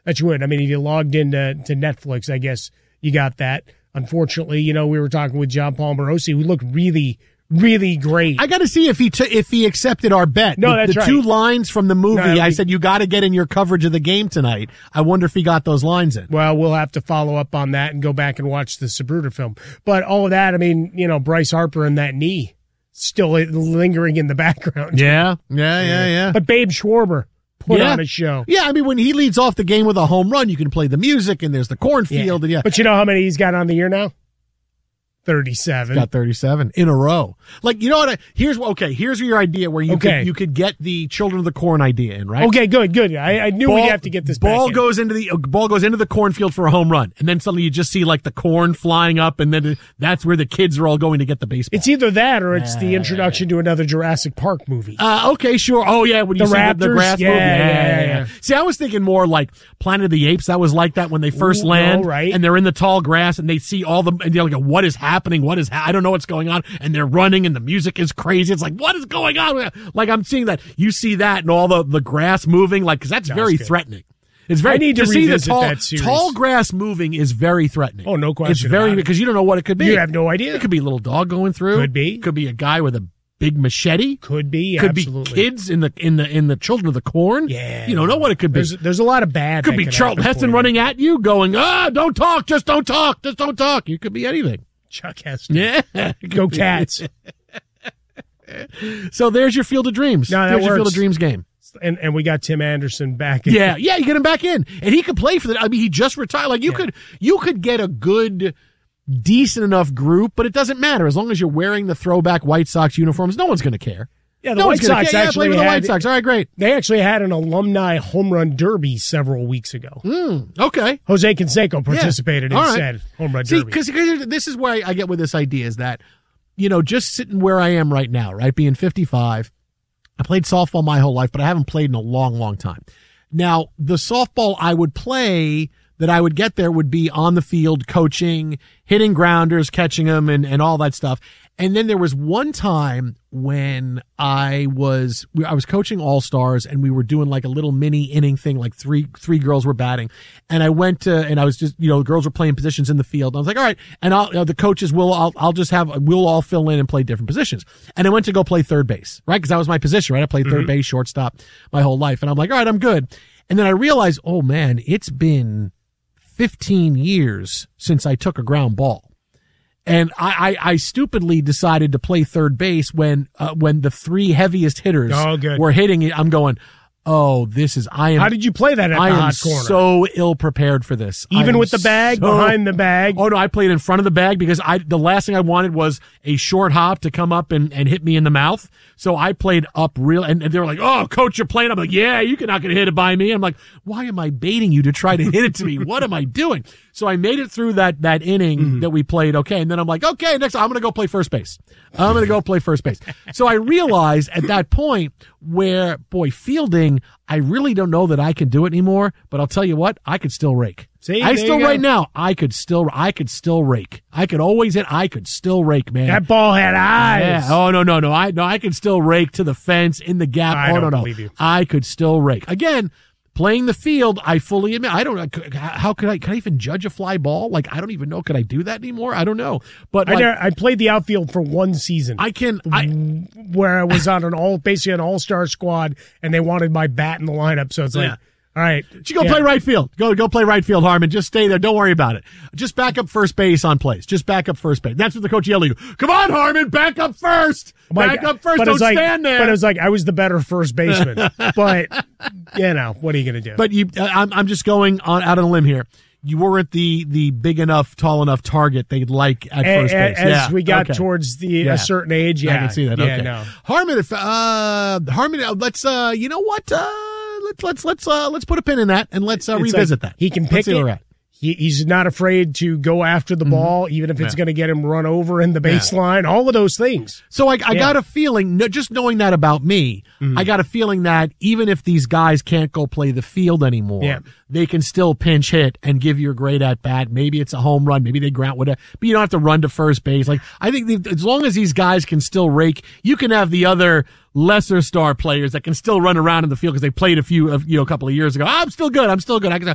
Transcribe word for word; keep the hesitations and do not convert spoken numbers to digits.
that you would. I mean, if you logged into to Netflix, I guess you got that. Unfortunately, you know, we were talking with John Palmarosi, who looked really, really great. I got to see if he t- if he accepted our bet. No, the, that's the right. two lines from the movie. No, I we, said you got to get in your coverage of the game tonight. I wonder if he got those lines in. Well, we'll have to follow up on that and go back and watch the Sabruder film. But all of that, I mean, you know, Bryce Harper and that knee still lingering in the background. Yeah, yeah, yeah, yeah. But Babe Schwarber put yeah. on a show. Yeah, I mean, when he leads off the game with a home run, you can play the music, and there's the cornfield. Yeah. And yeah. But you know how many he's got on the year now? thirty-seven. Got thirty-seven in a row. Like, you know what? I, here's okay. Here's your idea where you okay. could you could get the Children of the Corn idea in, right? Okay, good, good. I, I knew ball, we'd have to get this. Ball back goes into the uh, ball goes into the cornfield for a home run, and then suddenly you just see like the corn flying up, and then it, that's where the kids are all going to get the baseball. It's either that or it's the introduction to another Jurassic Park movie. Uh, okay, sure. Oh yeah, when you the see Raptors, the, the grass yeah, movie. Yeah, yeah, yeah, yeah, yeah. yeah. See, I was thinking more like Planet of the Apes. That was like that when they first Ooh, land, no, right. and they're in the tall grass, and they see all the and they're like, "What is happening? What is? Ha- I don't know what's going on." And they're running, and the music is crazy. It's like, what is going on? Like I'm seeing that. You see that, and all the the grass moving, like because that's That very was good. threatening. It's very I need to, to see the revisit tall that series. tall grass moving is very threatening. Oh, no question It's very about it. because you don't know what it could be. You have no idea. It could be a little dog going through. Could be. Could be a guy with a big machete. Could be. Could absolutely. be kids in the in the in the Children of the Corn. Yeah. You don't know what it could be. There's, there's a lot of bad. Could that be could Charlton happen Heston for you. running at you, going, ah, don't talk, just don't talk, just don't talk. You could be anything. Chuck Heston. Yeah. Go Cats. So there's your Field of Dreams. No, that there's your Field works. of Dreams game. And and we got Tim Anderson back. In. Yeah, yeah, you get him back in, and he could play for the. I mean, he just retired. Like you Yeah. could, you could get a good, decent enough group, but it doesn't matter as long as you're wearing the throwback White Sox uniforms. No one's going to care. Yeah, the no White one's gonna Sox care. Yeah, play actually with the had, White Sox. All right, great. They actually had an alumni home run derby several weeks ago. Mm, okay. Jose Canseco participated Yeah. All and right. said home run See, derby. because this is where I get with this idea is that, you know, just sitting where I am right now, right, being fifty-five, I played softball my whole life, but I haven't played in a long, long time. Now, the softball I would play that I would get there would be on the field, coaching, hitting grounders, catching them, and, and all that stuff. And then there was one time when I was, I was coaching All-Stars and we were doing like a little mini inning thing, like three, three girls were batting. And I went to, and I was just, you know, the girls were playing positions in the field. And I was like, all right. And I'll, you know, the coaches will, I'll, I'll just have, we'll all fill in and play different positions. And I went to go play third base, right? Cause that was my position, right? I played third Mm-hmm. base, shortstop my whole life. And I'm like, all right, I'm good. And then I realized, oh man, it's been fifteen years since I took a ground ball. And I, I, I stupidly decided to play third base when, uh, when the three heaviest hitters Oh, good. were hitting it. I'm going, oh, this is, I am, How did you play that at I the am hot corner? so ill prepared for this. I Even am with the bag, so- behind the bag? Oh no, I played in front of the bag because I, the last thing I wanted was a short hop to come up and, and hit me in the mouth. So I played up real, and, and they were like, oh, coach, you're playing. I'm like, yeah, you're not going to hit it by me. I'm like, why am I baiting you to try to hit it to me? What am I doing? So I made it through that, that inning Mm-hmm. that we played. Okay. And then I'm like, okay, next, I'm going to go play first base. I'm going to go play first base. So I realized at that point where, boy, fielding, I really don't know that I can do it anymore, but I'll tell you what, I could still rake. See, I there still you go. right now, I could still, I could still rake. I could always hit, I could still rake, man. That ball had eyes. Yeah. Oh no, no, no. I no, I could still rake to the fence in the gap. I oh don't no, no. believe you. I could still rake. Again, playing the field, I fully admit. I don't know how could I could I even judge a fly ball? Like I don't even know. Could I do that anymore? I don't know. But I, like, never- I played the outfield for one season. I can. I where I was on an all basically an all star squad, and they wanted my bat in the lineup. So it's like, Yeah. all right, you go yeah. play right field. Go go play right field, Harmon. Just stay there. Don't worry about it. Just back up first base on plays. Just back up first base. That's what the coach yelled at you. Come on, Harmon, back up first. My back God. up first. But Don't it's like, stand there. But it was like I was the better first baseman. But you know, what are you going to do? But you, uh, I'm, I'm just going on out on a limb here. You weren't the, the big enough, tall enough target they'd like at A- first a- base. as Yeah, we got okay. towards the Yeah. a certain age, yeah, I can see that. Yeah, Okay. no. Harmon, if, uh, Harmon, uh, let's, uh, you know what? Uh, let's, let's, let's, uh, let's put a pin in that and let's, uh, It's revisit like that. He can Let's pick see where we're it. at. He, he's not afraid to go after the ball, even if it's Yeah. going to get him run over in the baseline. All of those things. So I, I Yeah. got a feeling, no, just knowing that about me, I got a feeling that even if these guys can't go play the field anymore, Yeah. they can still pinch hit and give you a great at bat. Maybe it's a home run, maybe they ground whatever, but you don't have to run to first base. Like I think the, as long as these guys can still rake, you can have the other lesser star players that can still run around in the field because they played a few, of, you know, a couple of years ago. I'm still good. I'm still good. I can,